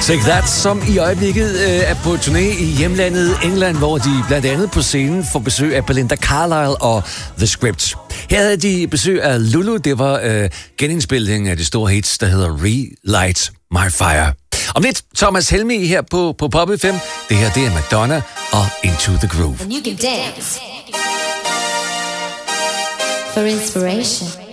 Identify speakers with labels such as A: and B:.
A: Take That, som i øjeblikket er på turné i hjemlandet England, hvor de blandt andet på scenen får besøg af Belinda Carlisle og The Script. Her havde de besøg af Lulu. Det var genindspilningen af det store hits, der hedder Relight My Fire. Om lidt, Thomas Helmig her på Pop FM. Det her, det er Madonna og Into the Groove.
B: And you can dance for inspiration.